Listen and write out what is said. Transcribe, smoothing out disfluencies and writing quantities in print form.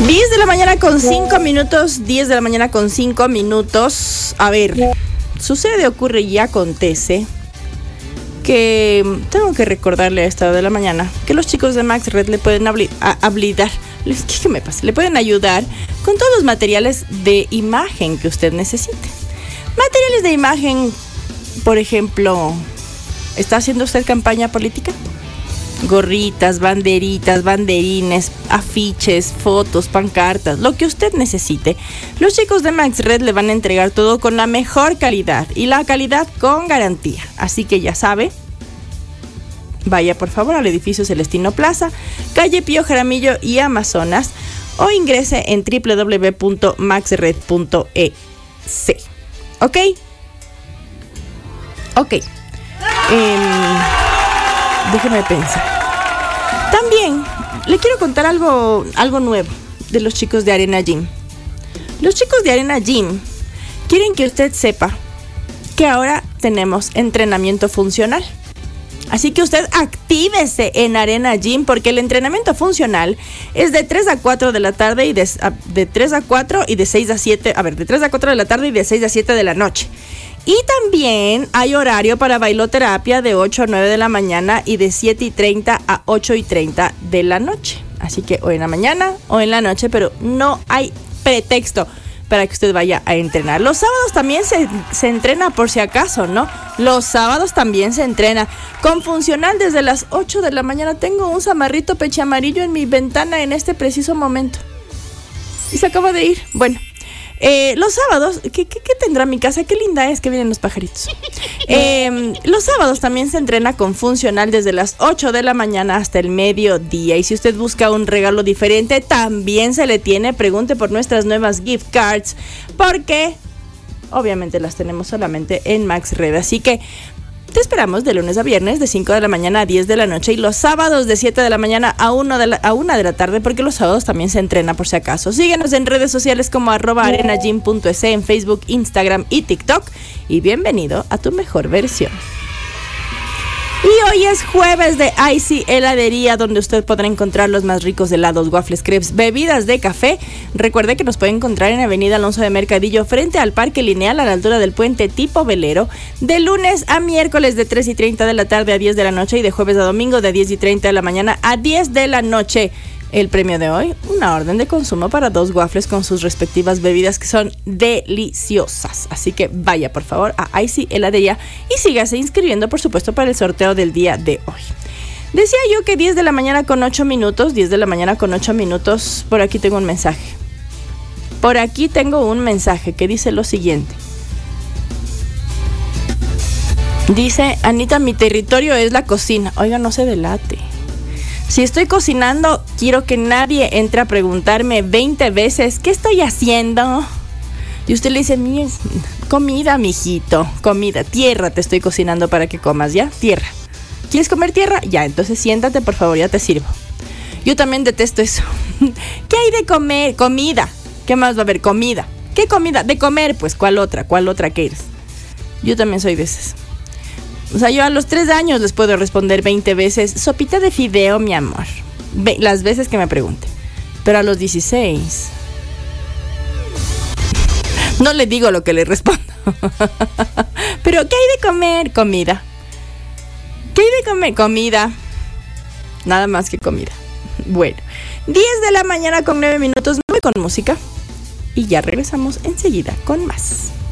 10 de la mañana con 5 minutos, 10 de la mañana con 5 minutos. A ver, sucede, ocurre y acontece que tengo que recordarle a esta hora de la mañana que los chicos de Max Red le pueden habilitar. ¿Qué me pasa? Le pueden ayudar con todos los materiales de imagen que usted necesite. Materiales de imagen, por ejemplo, ¿está haciendo usted campaña política? Gorritas, banderitas, banderines, afiches, fotos, pancartas, lo que usted necesite. Los chicos de Max Red le van a entregar todo con la mejor calidad y la calidad con garantía. Así que ya sabe, vaya por favor al edificio Celestino Plaza, calle Pío Jaramillo y Amazonas, o ingrese en www.maxred.es. ¿Ok? Ok. Déjeme pensar. También le quiero contar algo nuevo de los chicos de Arena Gym. Los chicos de Arena Gym quieren que usted sepa que ahora tenemos entrenamiento funcional. Así que usted actívese en Arena Gym, porque el entrenamiento funcional es de 3 a 4 de la tarde y de 3 a 4 y de 6 a 7, de 3 a 4 de la tarde y de 6 a 7 de la noche. Y también hay horario para bailoterapia de 8 a 9 de la mañana y de 7:30 a 8:30 de la noche. Así que o en la mañana o en la noche, pero no hay pretexto para que usted vaya a entrenar. Los sábados también se entrena, por si acaso, ¿no? Los sábados también se entrena con funcional desde las 8 de la mañana. Tengo un zamarrito peche amarillo en mi ventana en este preciso momento. Y se acaba de ir. Bueno. Los sábados, ¿qué tendrá mi casa? Qué linda es que vienen los pajaritos. Los sábados también se entrena con funcional desde las 8 de la mañana hasta el mediodía. Y si usted busca un regalo diferente, también se le tiene. Pregunte por nuestras nuevas gift cards, porque obviamente las tenemos solamente en Max Red. Así que te esperamos de lunes a viernes de 5 de la mañana a 10 de la noche y los sábados de 7 de la mañana a 1 de la tarde, porque los sábados también se entrena, por si acaso. Síguenos en redes sociales como @arenagym.es en Facebook, Instagram y TikTok, y bienvenido a tu mejor versión. Y hoy es jueves de Icy Heladería, donde usted podrá encontrar los más ricos helados, waffles, crepes, bebidas de café. Recuerde que nos puede encontrar en Avenida Alonso de Mercadillo, frente al Parque Lineal, a la altura del puente tipo velero, de lunes a miércoles de 3:30 de la tarde a 10 de la noche y de jueves a domingo de 10:30 de la mañana a 10 de la noche. El premio de hoy, una orden de consumo para 2 waffles con sus respectivas bebidas, que son deliciosas. Así que vaya por favor a Icy Heladería y sígase inscribiendo, por supuesto, para el sorteo del día de hoy. Decía yo que 10 de la mañana con 8 minutos, 10 de la mañana con 8 minutos, por aquí tengo un mensaje. Por aquí tengo un mensaje que dice lo siguiente. Dice: Anita, mi territorio es la cocina. Oiga, no se delate. Si estoy cocinando, quiero que nadie entre a preguntarme 20 veces ¿qué estoy haciendo? Y usted le dice: comida, mijito, comida, tierra te estoy cocinando para que comas, ¿ya? Tierra. ¿Quieres comer tierra? Ya, entonces siéntate, por favor, ya te sirvo. Yo también detesto eso. ¿Qué hay de comer? Comida. ¿Qué más va a haber? Comida. ¿Qué comida? De comer, pues, ¿cuál otra? ¿Cuál otra quieres? Yo también soy de esas. O sea, yo a los 3 años les puedo responder 20 veces: sopita de fideo, mi amor. Las veces que me pregunte. Pero a los 16... no le digo lo que le respondo. Pero, ¿qué hay de comer? Comida. ¿Qué hay de comer? Comida. Nada más que comida. Bueno, 10 de la mañana con 9 minutos. Me voy con música. Y ya regresamos enseguida con más.